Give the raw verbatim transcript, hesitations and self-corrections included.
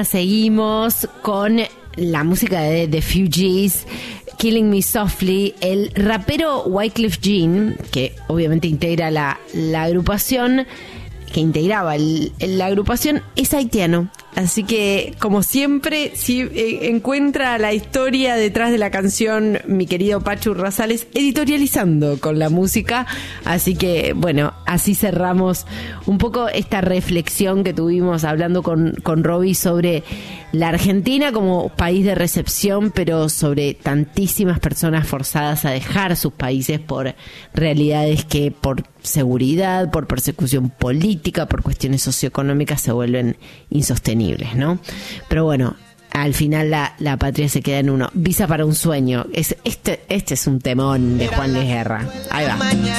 Seguimos con la música de The Fugees, Killing Me Softly. El rapero Wyclef Jean, que obviamente integra la, la agrupación, que integraba el, la agrupación, es haitiano. Así que, como siempre, si eh, encuentra la historia detrás de la canción mi querido Pachu Rosales, editorializando con la música. Así que, bueno, así cerramos un poco esta reflexión que tuvimos hablando con, con Robbie sobre la Argentina como país de recepción, pero sobre tantísimas personas forzadas a dejar sus países por realidades que por seguridad, por persecución política, por cuestiones socioeconómicas se vuelven insostenibles, ¿no? Pero bueno, al final la, la patria se queda en uno. Visa para un sueño. Es, este, este es un temón de Juan Luis Guerra. Ahí va.